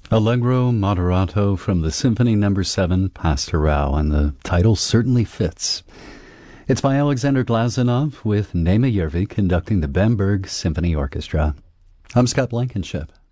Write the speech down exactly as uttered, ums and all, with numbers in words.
Allegro Moderato from the Symphony Number seven, Pastoral, and the title certainly fits. It's by Alexander Glazunov with Nema Yervi conducting the Bamberg Symphony Orchestra. I'm Scott Blankenship.